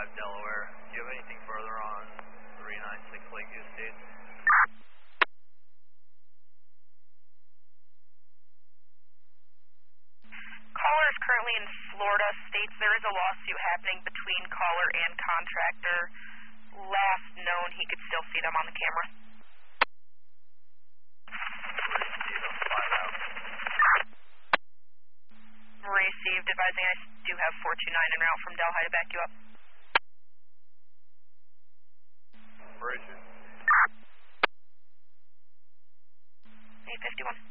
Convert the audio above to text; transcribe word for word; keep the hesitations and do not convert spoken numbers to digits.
five Delaware. Do you have anything further on three nine six Lakeview Estates? Caller is currently in Florida. States there is a lawsuit happening between caller and contractor. Last known, he could still see them on the camera. Received, advising I do have four two nine en route from Delhi to back you up. Where is it? eight fifty-one.